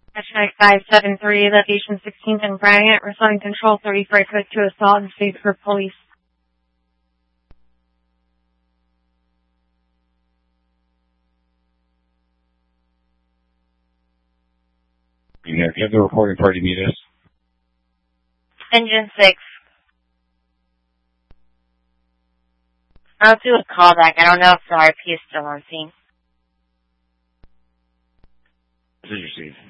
Hashtag 573, location 16th and Bryant, responding control 34 quick to assault and state for police. Do you have the reporting party meet us? Engine 6. I'll do a callback. I don't know if the RP is still on scene. This is your scene.